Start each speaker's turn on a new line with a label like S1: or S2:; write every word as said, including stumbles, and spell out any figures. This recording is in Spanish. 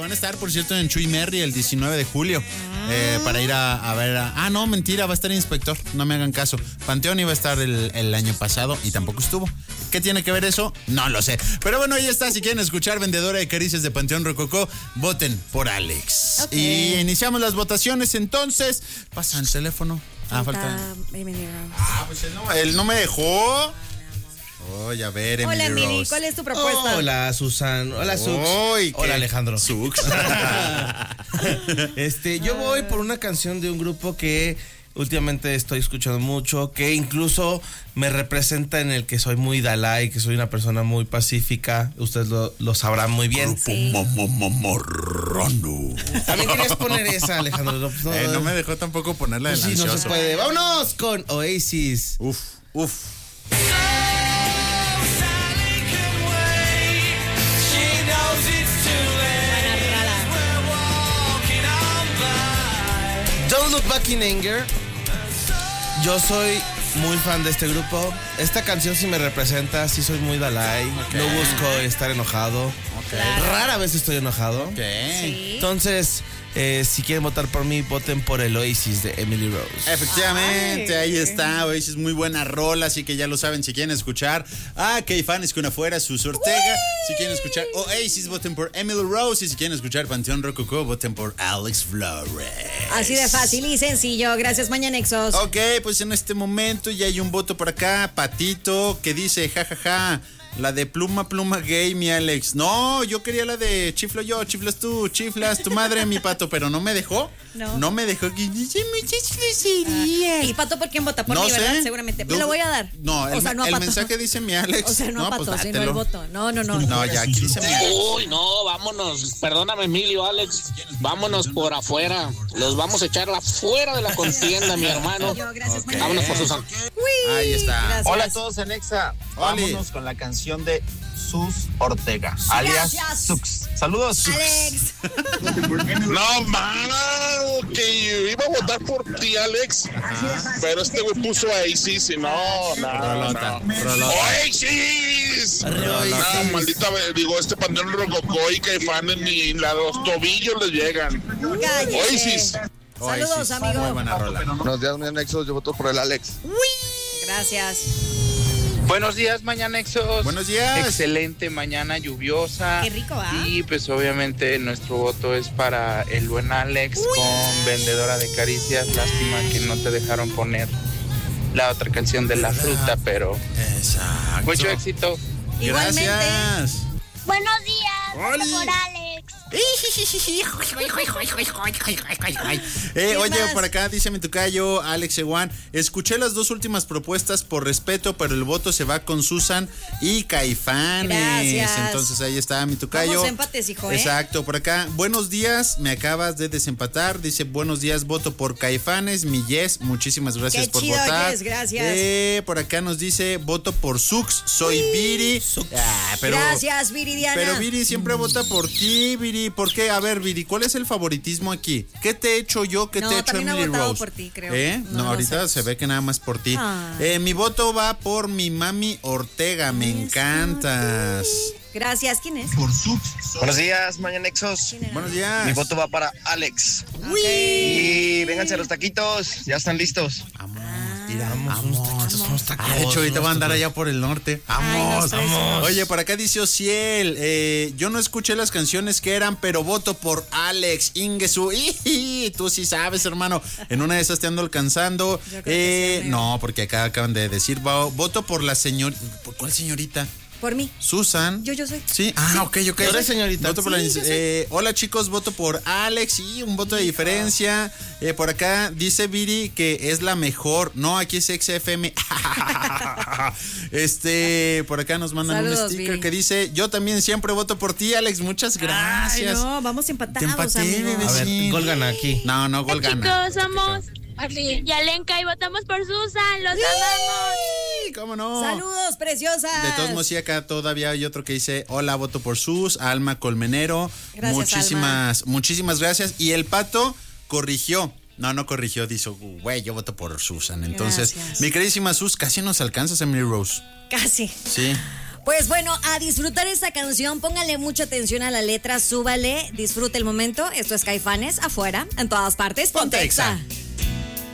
S1: van a estar, por cierto, en Chuy Merry el diecinueve de julio. Ah. Eh, para ir a, a ver a... Ah, no, mentira, va a estar Inspector. No me hagan caso. Panteón iba a estar el, el año pasado y tampoco estuvo. ¿Qué tiene que ver eso? No lo sé. Pero bueno, ahí está. Si quieren escuchar Vendedora de Caricias de Panteón Rococó, voten por Alex. Okay. Y iniciamos las votaciones. Entonces, pasan el teléfono. Ah, falta. Ah, pues él no, él no me dejó. Oye, a ver, Emily
S2: Hola, Emily,
S1: Rose.
S2: ¿cuál es tu propuesta?
S3: Hola, Susan. Hola, Sux.
S1: Oy,
S3: Hola, Alejandro.
S1: Sux.
S3: este, yo voy por una canción de un grupo que últimamente estoy escuchando mucho, que incluso me representa en el que soy muy Dalai, que soy una persona muy pacífica. Ustedes lo, lo sabrán muy bien.
S2: Sí.
S3: También querías poner esa, Alejandro. No,
S1: no, eh, no me dejó tampoco ponerla de
S3: pues sí,
S1: ansioso.
S3: no se puede. Vámonos con Oasis.
S1: Uf, uf.
S3: Don't Look Back in Anger. Yo soy muy fan de este grupo. Esta canción sí me representa, sí soy muy Dalai. Okay. No busco estar enojado.
S1: Okay.
S3: Rara vez estoy enojado.
S1: Okay.
S2: Sí.
S3: Entonces, eh, si quieren votar por mí, voten por el Oasis de Emily Rose.
S1: Efectivamente, Ay. ahí está. Oasis, muy buena rola, así que ya lo saben. Si quieren escuchar a Caifanes con afuera, Sus Ortega. Uy. Si quieren escuchar Oasis, voten por Emily Rose. Y si quieren escuchar Panteón Rococó, voten por Alex Flores.
S2: Así de fácil y sencillo. Gracias, Mañanexos.
S1: Ok, pues en este momento ya hay un voto por acá. Patito, que dice, jajaja. Ja, ja. La de pluma, pluma gay, mi Alex. No, yo quería la de chiflo yo, chiflas tú, chiflas tu madre, mi Pato, pero no me dejó. No. No me dejó. Que dice muchas groserías.
S2: ¿Y Pato por quién vota? Por
S1: no
S2: mí,
S1: sé.
S2: ¿verdad? Seguramente. Me lo voy a dar.
S1: No, el,
S2: o sea, no
S1: el
S2: Pato.
S1: mensaje dice mi Alex.
S2: O sea, no, no a Pato, pues sino el voto. No, no, no.
S1: No, ya, aquí dice mi Alex.
S4: Uy, no, vámonos. Perdóname, Emilio, Alex. Vámonos por afuera. Los vamos a echar afuera de la contienda, mi hermano.
S2: Yo, gracias,
S4: okay. Vámonos por Susan.
S2: Uy,
S1: ahí está.
S2: Gracias.
S5: Hola a todos en Exa. Vámonos con la canción de Sus Ortega, alias Sux. Saludos, Sux.
S2: Alex.
S6: No, mano, que yo iba a votar por ti, Alex. Ajá. Pero este güey puso Oasis y no, no,
S1: Rolota,
S6: no.
S1: Rolota.
S6: ¡Oasis! No, maldita, digo, este Panteón Rococó y Caifanes ni los tobillos les llegan.
S2: Cállese.
S6: Oasis.
S2: Saludos, amigo.
S1: Muy buena rola.
S7: Buenos días, Mañanexos. Yo voto por el Alex.
S2: Uy. Gracias.
S8: Buenos días, Mañanexos.
S1: Buenos días.
S8: Excelente mañana lluviosa.
S2: Qué rico, ¿ah?
S8: Y pues obviamente nuestro voto es para el buen Alex. Uy. Con Vendedora de Caricias. Lástima que no te dejaron poner la otra canción de la fruta, pero
S1: exacto.
S8: Mucho éxito.
S1: Gracias.
S9: Buenos días, voto por Alex.
S1: eh, oye, por acá dice mi tocayo Alex Ewan. Escuché las dos últimas propuestas por respeto, pero el voto se va con Susan y Caifanes.
S2: Gracias.
S1: Entonces ahí está mi tocayo.
S2: Vamos empates, hijo, ¿eh?
S1: Exacto, por acá. Buenos días, me acabas de desempatar. Dice, buenos días, voto por Caifanes, mi yes. Muchísimas gracias
S2: Qué
S1: por
S2: chido,
S1: votar.
S2: Yes, gracias.
S1: Eh, por acá nos dice, voto por Sux, soy Uy, Viri. Ah, pero,
S2: gracias, Viridiana.
S1: Pero Viri siempre mm. vota por ti, Viri. ¿Por qué? A ver, Viri, ¿cuál es el favoritismo aquí? ¿Qué te he hecho yo? ¿Qué
S2: no,
S1: te he hecho Emily
S2: no
S1: Rose?
S2: Por ti, creo.
S1: ¿Eh? No, no ahorita se ve que nada más por ti. Eh, mi voto va por mi mami Ortega. Me Eso, encantas.
S2: Sí. Gracias. ¿Quién es?
S5: Por Sux.
S7: Buenos días, Mañanexos.
S1: Buenos días.
S7: Mi voto va para Alex.
S2: Okay.
S7: Y vénganse a los taquitos. Ya están listos.
S1: Vamos.
S3: Vamos, unos taquitos, unos tacos.
S1: Ah, de hecho, ahorita voy a andar allá por el norte. Vamos,
S2: Ay,
S1: vamos. Oye, por acá dice Ociel, eh, yo no escuché las canciones que eran, pero voto por Alex Ingesu. Y tú sí sabes, hermano. En una de esas te ando alcanzando. Eh, sí, no, porque acá acaban de decir, voto por la señora. ¿Por cuál señorita?
S2: Por mí.
S1: Susan.
S2: Yo, yo soy.
S1: Sí, ah, sí. ok, ok.
S3: ¿Tú eres señorita?
S1: Voto por
S2: sí,
S1: la, eh, hola chicos, voto por Alex y un voto de diferencia. Eh, por acá dice Viri que es la mejor. No, aquí es X F M. este, por acá nos mandan Saludos, un sticker Viri. Que dice, yo también siempre voto por ti, Alex. Muchas gracias.
S2: Ay, no, vamos empatados,
S1: Te empaté,
S2: amigo.
S3: A ver, gol gana aquí.
S1: No, no, gol gana.
S9: Chicos, somos Marley y Alenka y votamos por Susan. ¡Los amamos!
S1: ¿Cómo no?
S2: Saludos, preciosas.
S1: De todos modos, sí, acá todavía hay otro que dice, hola, voto por Sus, Alma Colmenero.
S2: Gracias,
S1: muchísimas,
S2: Alma.
S1: muchísimas gracias. Y el Pato corrigió. No, no corrigió, dijo, güey, yo voto por Susan. Entonces, gracias. Mi queridísima Sus, casi nos alcanzas, Emily Rose.
S2: Casi.
S1: Sí.
S2: Pues bueno, a disfrutar esta canción, póngale mucha atención a la letra, súbale, disfrute el momento. Esto es Caifanes, afuera, en todas partes, Ponte Exa.